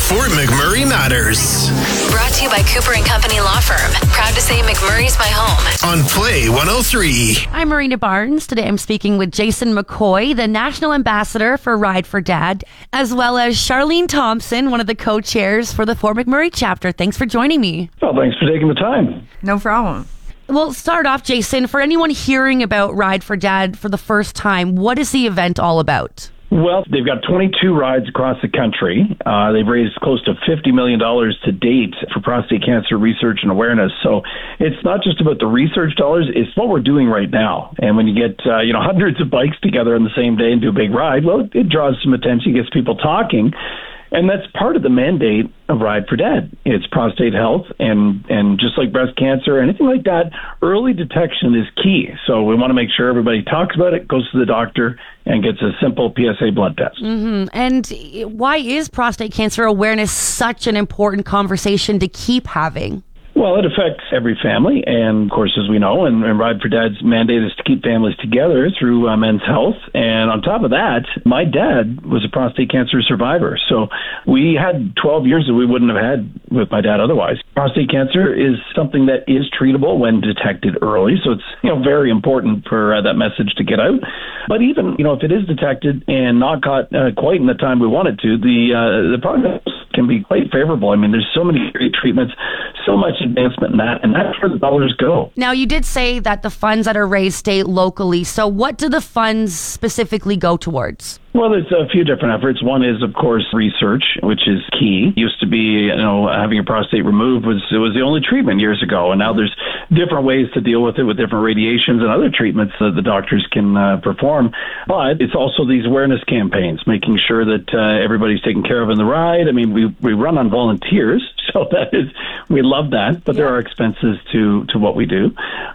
Fort McMurray Matters. Brought to you by Cooper & Company Law Firm. Proud to say McMurray's my home. On Play 103. I'm Marina Barnes. Today I'm speaking with Jason McCoy, the National Ambassador for Ride for Dad, as well as Charlene Thompson, one of the co-chairs for the Fort McMurray chapter. Thanks for joining me. Well, thanks for taking the time. No problem. Well, start off, Jason. For anyone hearing about Ride for Dad for the first time, what is the event all about? Well, they've got 22 rides across the country. They've raised close to $50 million to date for prostate cancer research and awareness. So it's not just about the research dollars, it's what we're doing right now. And when you get, hundreds of bikes together on the same day and do a big ride, well, it draws some attention, gets people talking. And that's part of the mandate of Ride for Dad. It's prostate health, and just like breast cancer or anything like that, early detection is key. So we want to make sure everybody talks about it, goes to the doctor, and gets a simple PSA blood test. Mm-hmm. And why is prostate cancer awareness such an important conversation to keep having? Well, it affects every family, and of course, as we know, and Ride for Dad's mandate is to keep families together through men's health. And on top of that, my dad was a prostate cancer survivor, so we had 12 years that we wouldn't have had with my dad otherwise. Prostate cancer is something that is treatable when detected early, so it's very important for that message to get out. But even if it is detected and not caught quite in the time we want it to, the prognosis can be quite favorable. I mean, there's so many great treatments, so much advancement in that, and that's where the dollars go. Now, you did say that the funds that are raised stay locally. So what do the funds specifically go towards? Well, there's a few different efforts. One is, of course, research, which is key. Used to be, having your prostate removed was the only treatment years ago, and now there's different ways to deal with it with different radiations and other treatments that the doctors can perform. But it's also these awareness campaigns, making sure that everybody's taken care of in the ride. I mean, we run on volunteers, so we love that, but there are expenses to what we do.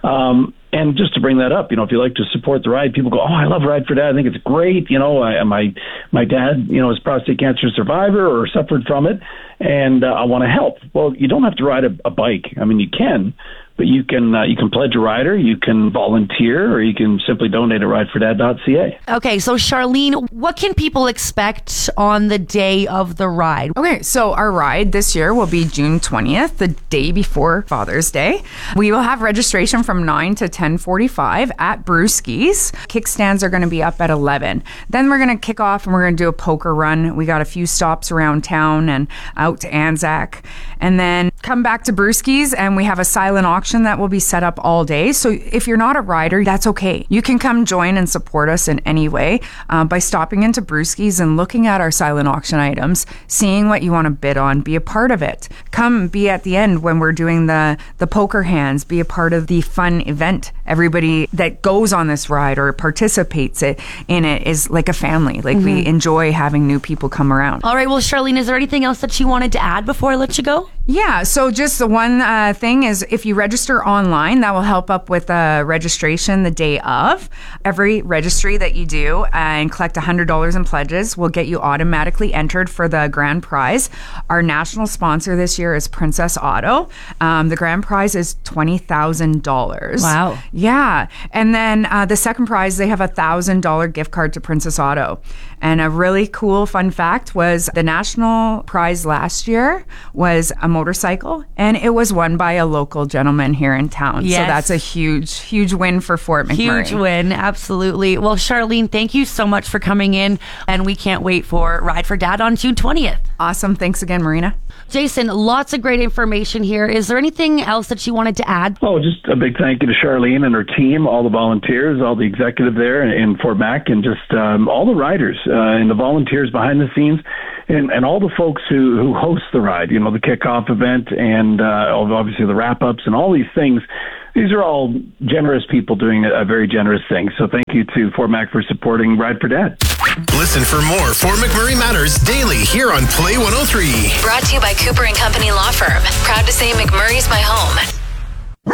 And just to bring that up, if you like to support the ride, people go, "Oh, I love Ride for Dad. I think it's great. My dad, is a prostate cancer survivor or suffered from it, and I want to help." Well, you don't have to ride a bike. I mean, you can, but you can pledge a rider, you can volunteer, or you can simply donate at ridefordad.ca. Okay, so Charlene, what can people expect on the day of the ride? Okay, so our ride this year will be June 20th, the day before Father's Day. We will have registration from 9 to 10:45 at Brewski's. Kickstands are going to be up at 11. Then we're going to kick off and we're going to do a poker run. We got a few stops around town and out to Anzac. And then come back to Brewski's and we have a silent auction that will be set up all day. So if you're not a rider, that's okay. You can come join and support us in any way by stopping into Brewski's and looking at our silent auction items, seeing what you want to bid on, be a part of it. Come be at the end when we're doing the poker hands, be a part of the fun event. Everybody that goes on this ride or participates in it is like a family. Like we enjoy having new people come around. All right, well, Charlene, is there anything else that you wanted to add before I let you go? Yeah, so just the one thing is if you register online, that will help up with registration the day of. Every registry that you do and collect $100 in pledges will get you automatically entered for the grand prize. Our national sponsor this year is Princess Auto. The grand prize is $20,000. Wow. Yeah, and then the second prize, they have a $1,000 gift card to Princess Auto. And a really cool fun fact was the national prize last year was a motorcycle, and it was won by a local gentleman here in town. Yes. So that's a huge win for Fort McMurray. Huge win, absolutely. Well, Charlene, thank you so much for coming in, and we can't wait for Ride for Dad on June 20th. Awesome. Thanks again, Marina. Jason, lots of great information here. Is there anything else that you wanted to add? Oh, just a big thank you to Charlene and her team, all the volunteers, all the executive there in Fort Mac, and just all the riders and the volunteers behind the scenes, and all the folks who host the ride, the kickoff event and obviously the wrap-ups and all these things. These are all generous people doing a very generous thing. So thank you to Fort Mac for supporting Ride for Dad. Listen for more Fort McMurray Matters daily here on Play 103. Brought to you by Cooper & Company Law Firm. Proud to say McMurray's my home.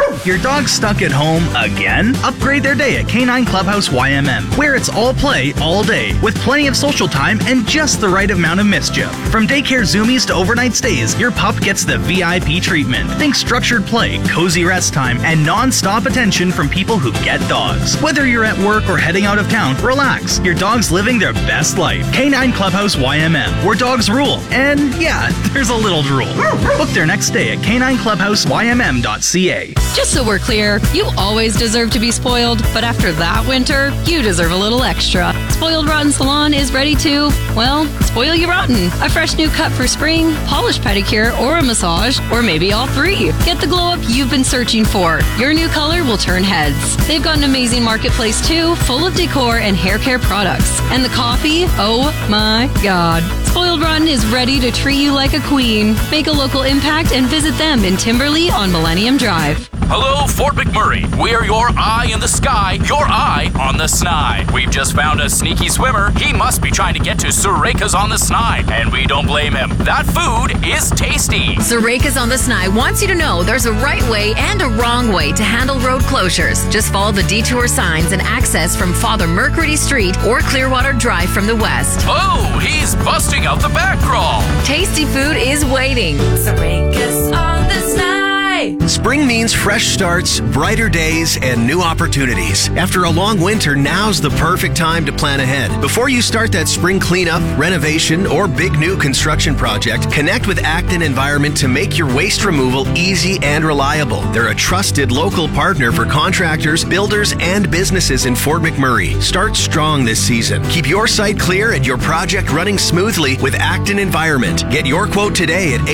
Your dog's stuck at home again? Upgrade their day at Canine Clubhouse YMM, where it's all play all day, with plenty of social time and just the right amount of mischief. From daycare zoomies to overnight stays, your pup gets the VIP treatment. Think structured play, cozy rest time, and non-stop attention from people who get dogs. Whether you're at work or heading out of town, relax. Your dog's living their best life. Canine Clubhouse YMM, where dogs rule. And yeah, there's a little drool. Book their next stay at canineclubhouseYMM.ca. Just so we're clear, you always deserve to be spoiled, but after that winter, you deserve a little extra. Spoiled Rotten Salon is ready to, well, spoil you rotten. A fresh new cut for spring, polished pedicure, or a massage, or maybe all three. Get the glow up you've been searching for. Your new color will turn heads. They've got an amazing marketplace too, full of decor and hair care products. And the coffee, oh my god. Spoiled Rotten is ready to treat you like a queen. Make a local impact and visit them in Timberley on Millennium Drive. Hello, Fort McMurray. We're your eye in the sky, your eye on the Sny. We've just found a sneaky swimmer. He must be trying to get to Sureika's on the Sny, and we don't blame him. That food is tasty. Sureika's on the Sny wants you to know there's a right way and a wrong way to handle road closures. Just follow the detour signs and access from Father Mercredi Street or Clearwater Drive from the west. Oh, he's busting out the back crawl. Tasty food is waiting. Sureika's on the Sny. Spring means fresh starts, brighter days, and new opportunities. After a long winter, now's the perfect time to plan ahead. Before you start that spring cleanup, renovation, or big new construction project, connect with Acton Environment to make your waste removal easy and reliable. They're a trusted local partner for contractors, builders, and businesses in Fort McMurray. Start strong this season. Keep your site clear and your project running smoothly with Acton Environment. Get your quote today at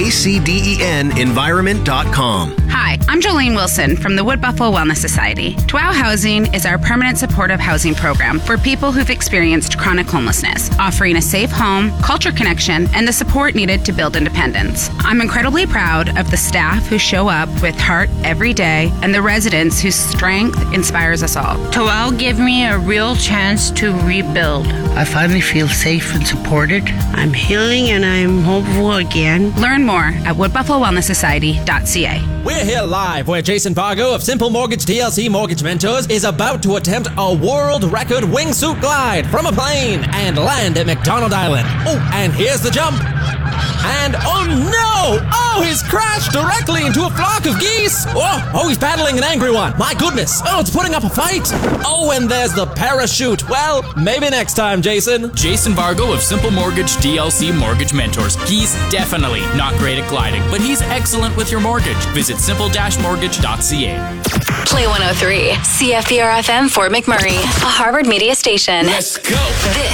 acdenenvironment.com. Hi, I'm Jolene Wilson from the Wood Buffalo Wellness Society. Twau Housing is our permanent supportive housing program for people who've experienced chronic homelessness, offering a safe home, culture connection, and the support needed to build independence. I'm incredibly proud of the staff who show up with heart every day and the residents whose strength inspires us all. Twau gave me a real chance to rebuild. I finally feel safe and supported. I'm healing and I'm hopeful again. Learn more at woodbuffalowellnesssociety.ca. We're here live where Jason Fargo of Simple Mortgage TLC Mortgage Mentors is about to attempt a world record wingsuit glide from a plane and land at McDonald Island. Oh, and here's the jump. And oh no! Oh, he's crashed directly into a flock of geese! Oh, he's battling an angry one. My goodness. Oh, it's putting up a fight. Oh, and there's the parachute. Well, maybe next time, Jason. Jason Vargo of Simple Mortgage DLC Mortgage Mentors. He's definitely not great at gliding, but he's excellent with your mortgage. Visit simple-mortgage.ca. Play 103, CFPR FM Fort McMurray, a Harvard media station. Let's go. This